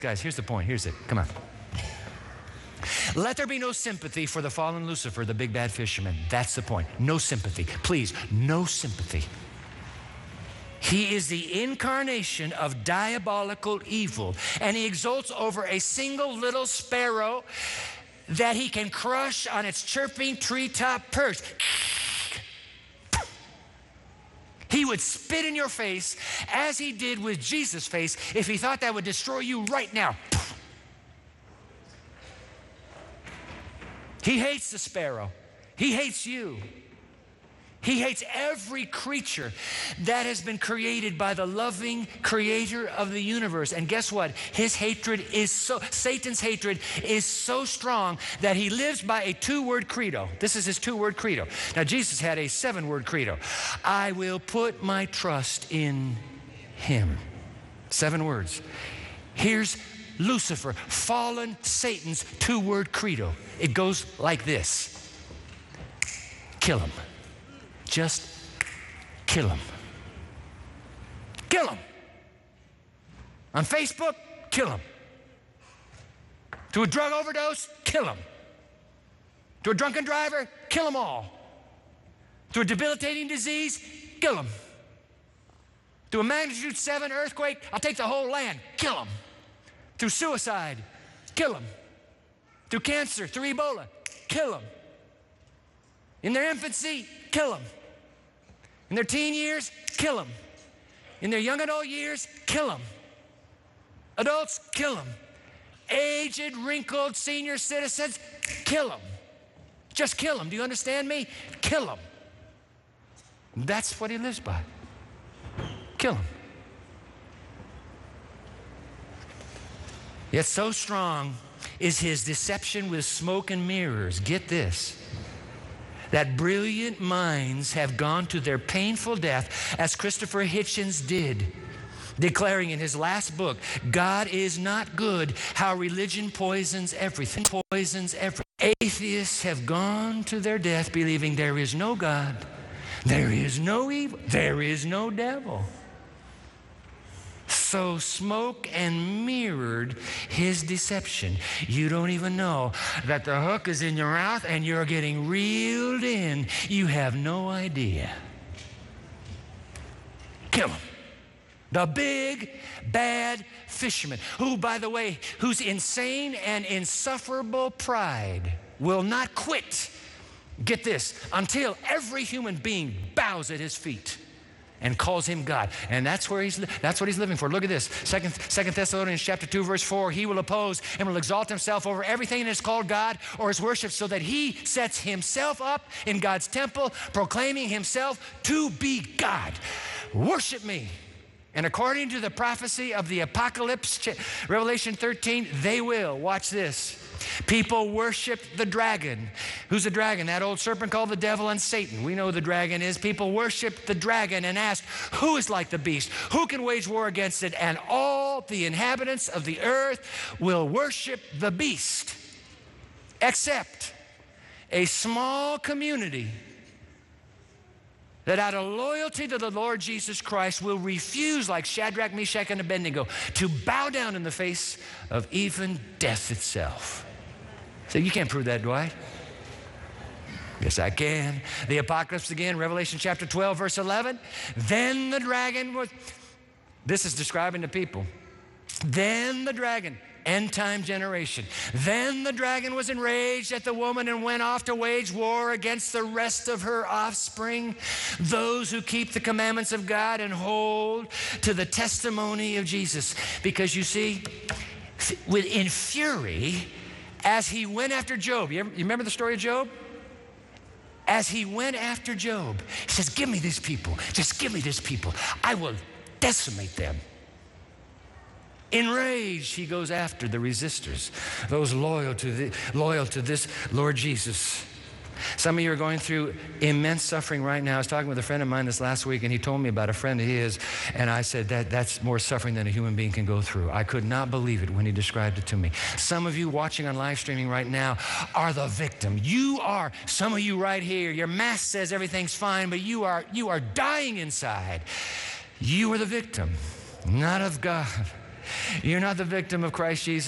Guys, here's the point. Here's it. Come on. Let there be no sympathy for the fallen Lucifer, the big bad fisherman. That's the point. No sympathy. Please, no sympathy. He is the incarnation of diabolical evil, and he exults over a single little sparrow that he can crush on its chirping treetop perch. He would spit in your face as he did with Jesus' face if he thought that would destroy you right now. He hates the sparrow. He hates you. He hates every creature that has been created by the loving creator of the universe. And guess what? His hatred is Satan's hatred is so strong that he lives by a 2-word credo. This is his 2-word credo. Now, Jesus had a 7-word credo. I will put my trust in him. 7 words. Here's Lucifer, fallen Satan's 2-word credo. It goes like this. Kill him. Just kill him. Kill him. On Facebook, kill him. To a drug overdose, kill him. To a drunken driver, kill them all. To a debilitating disease, kill him. To a magnitude 7 earthquake, I'll take the whole land, kill him. Through suicide, kill him. Through cancer, through Ebola, kill him. In their infancy, kill him. In their teen years, kill them. In their young adult years, kill them. Adults, kill them. Aged, wrinkled senior citizens, kill them. Just kill them. Do you understand me? Kill them. That's what he lives by. Kill them. Yet so strong is his deception with smoke and mirrors. Get this. That brilliant minds have gone to their painful death, as Christopher Hitchens did, declaring in his last book, God is not good, how religion poisons everything. Atheists have gone to their death believing there is no God, there is no evil, there is no devil. So smoke and mirrored his deception. You don't even know that the hook is in your mouth and you're getting reeled in. You have no idea. Kill him. The big, bad fisherman, who, by the way, whose insane and insufferable pride will not quit, get this, until every human being bows at his feet and calls him God. And that's what he's living for. Look at this. Second Thessalonians chapter 2, verse 4. He will oppose and will exalt himself over everything that is called God or is worshiped, so that he sets himself up in God's temple, proclaiming himself to be God. Worship me. And according to the prophecy of the Apocalypse, Revelation 13, they will. Watch this. People worship the dragon. Who's the dragon? That old serpent called the devil and Satan. We know who the dragon is. People worship the dragon and ask, who is like the beast? Who can wage war against it? And all the inhabitants of the earth will worship the beast, except a small community that out of loyalty to the Lord Jesus Christ will refuse, like Shadrach, Meshach, and Abednego, to bow down in the face of even death itself. So you can't prove that, Dwight. Yes, I can. The Apocalypse again, Revelation chapter 12, verse 11. Then the dragon was, this is describing the people. Then the dragon, end time generation. Then the dragon was enraged at the woman and went off to wage war against the rest of her offspring, those who keep the commandments of God and hold to the testimony of Jesus. Because you see, in fury, as he went after Job, you remember the story of Job? As he went after Job, he says, give me these people. Just give me these people. I will decimate them. Enraged, he goes after the resistors, those loyal to this Lord Jesus. Some of you are going through immense suffering right now. I was talking with a friend of mine this last week, and he told me about a friend of his, and I said, that's more suffering than a human being can go through. I could not believe it when he described it to me. Some of you watching on live streaming right now are the victim. You are, some of you right here, your mask says everything's fine, but you are dying inside. You are the victim, not of God. You're not the victim of Christ Jesus.